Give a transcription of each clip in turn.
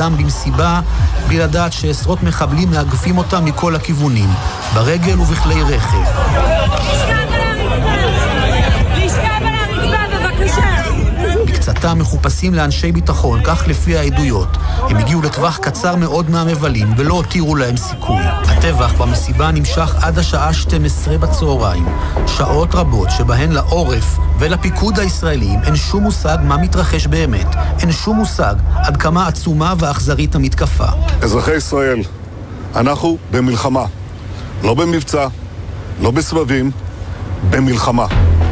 לבדם במסיבה, בלי לדעת שעשרות מחבלים מאגפים אותם מכל הכיוונים, ברגל ובכלי רכב. בקצתם מחופשים לאנשי ביטחון, כך לפי העדויות. הם הגיעו לטווח קצר מאוד מהמבלים ולא הותירו להם סיכוי. הטבח במסיבה נמשך עד השעה 12 בצהריים. שעות רבות שבהן לעורף ולפיקוד הישראלים אין שום מושג מה מתרחש באמת. אין שום מושג עד כמה עצומה ואכזרית המתקפה. אזרחי ישראל, אנחנו במלחמה. לא במבצע, לא בסבבים, במלחמה.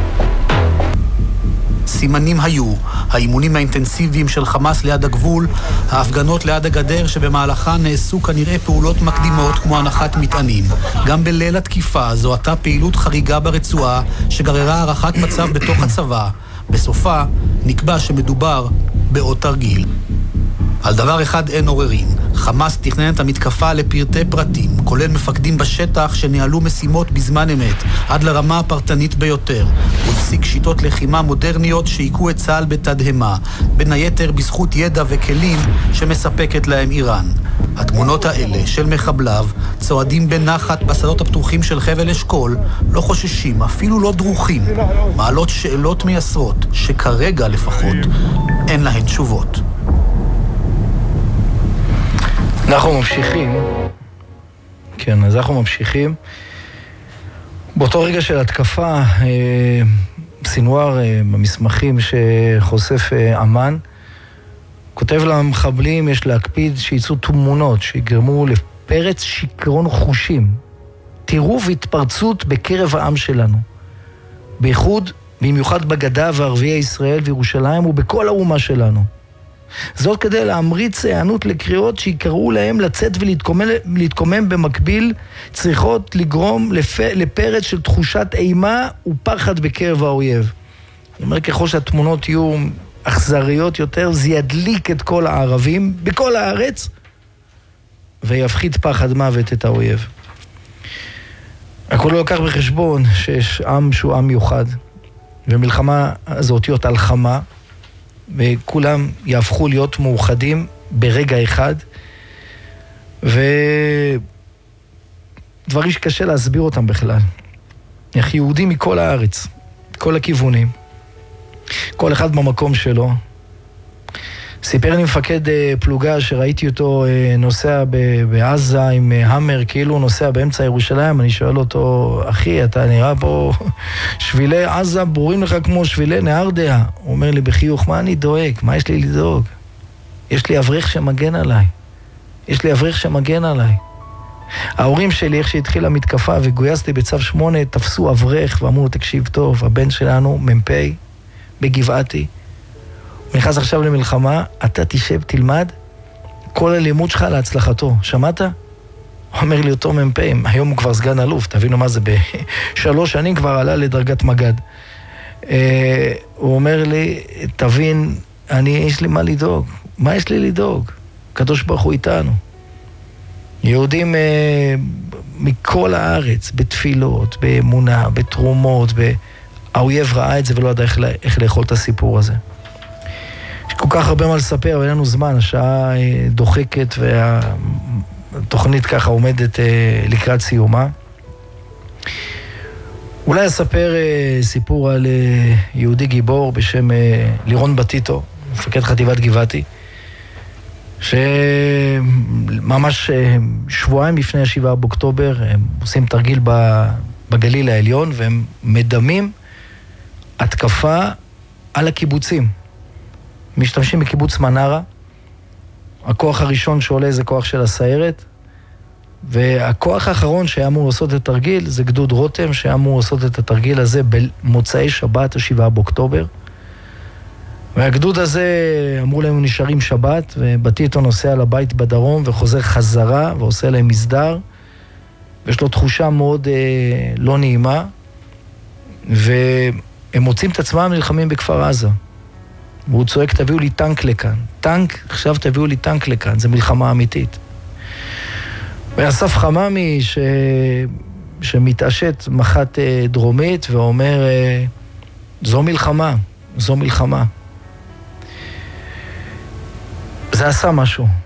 סימנים היו, האימונים האינטנסיביים של חמאס ליד הגבול, ההפגנות ליד הגדר שבמהלכה נעשו כנראה פעולות מקדימות כמו הנחת מטענים. גם בליל התקיפה זו הייתה פעילות חריגה ברצועה שגררה הערכת מצב בתוך הצבא. בסופה נקבע שמדובר בעוד תרגיל. על דבר אחד אין עוררין. חמאס תכנן את המתקפה לפרטי פרטים, כולל מפקדים בשטח שניהלו משימות בזמן אמת, עד לרמה הפרטנית ביותר. הוא הציג שיטות לחימה מודרניות שהיקו את צה"ל בתדהמה, בין היתר בזכות ידע וכלים שמספקת להם איראן. התמונות האלה של מחבליו צועדים בנחת בשדות הפתוחים של חבל אשכול, לא חוששים, אפילו לא דרוכים, מעלות שאלות מייסרות, שכרגע לפחות אין להן תשובות. אנחנו ממשיכים. כן, אז אנחנו ממשיכים. באותו רגע של התקפה, סינואר במסמכים שחושף אמן, כותב למחבלים, יש להקפיד שיצאו תמונות שיגרמו לפרץ שיקרון חושים, טירוף והתפרצות בקרב העם שלנו, במיוחד בגדה וערביי ישראל וירושלים ובכל האומה שלנו. זאת כדי להמריץ הענות לקריאות שיקראו להם לצאת ולהתקומם במקביל, צריכות לגרום לפרץ של תחושת אימה ופחד בקרב האויב. זאת אומרת, ככל שהתמונות יהיו אכזריות יותר, זה ידליק את כל הערבים בכל הארץ ויפחית פחד מוות את האויב. הכל לא לקח בחשבון שיש עם שהוא עם מיוחד, ומלחמה הזאת אותיות הלחמה, וכולם יהפכו להיות מאוחדים ברגע אחד, ודברים שקשה להסביר אותם בכלל. איך יהודים מכל הארץ, כל הכיוונים, כל אחד במקום שלו. סיפר לי מפקד פלוגה שראיתי אותו נוסע בעזה עם המר, כאילו נוסע באמצע ירושלים. אני שואל אותו, אחי, אתה נראה פה שבילי עזה ברורים לך כמו שבילי נהרדעה. הוא אומר לי בחיוך, מה אני דואג? מה יש לי לדאוג? יש לי אברך שמגן עליי. יש לי אברך שמגן עליי. ההורים שלי, איך שהתחילה המתקפה וגויסתי בצו 8, תפסו אברך ואמרו, תקשיב טוב, הבן שלנו מ"פ בגבעתי, הוא נכנס עכשיו למלחמה, אתה תשב, תלמד, כל הלימוד שלך להצלחתו. שמעת? הוא אומר לי אותו מ"פ, היום הוא כבר סגן אלוף, תבינו מה זה, ב3 שנים כבר עלה לדרגת מגד. הוא אומר לי, תבין, יש לי מה לדאוג. מה יש לי לדאוג? הקדוש ברוך הוא איתנו. יהודים מכל הארץ, בתפילות, באמונה, בתרומות, האויב ראה את זה ולא ידע איך לאכול את הסיפור הזה. יש כל כך הרבה מה לספר, אבל אין לנו זמן, השעה דוחקת והתוכנית ככה עומדת לקראת סיומה. אולי אספר סיפור על יהודי גיבור בשם לירון בטיטו, מפקד חטיבת גבעתי, שממש שבועיים לפני 7 באוקטובר הם עושים תרגיל בגליל העליון, והם מדמים התקפה על הקיבוצים. משתמשים בקיבוץ מנרה, הכוח הראשון שעולה זה כוח של הסיירת, והכוח האחרון שהיה אמור לעשות את התרגיל זה גדוד רותם, שהיה אמור לעשות את התרגיל הזה במוצאי שבת 7 באוקטובר. והגדוד הזה אמרו להם נשארים שבת, ובטיטו נוסע לבית בדרום וחוזר חזרה ועושה להם מסדר, ויש לו תחושה מאוד לא נעימה, והם מוצאים את עצמם נלחמים בכפר עזה. והוא צועק, תביאו לי טנק לכאן. טנק, עכשיו תביאו לי טנק לכאן, זה מלחמה אמיתית. ואסף חממי שמתעשת מחת דרומית ואומר, זו מלחמה, זו מלחמה. זה עשה משהו.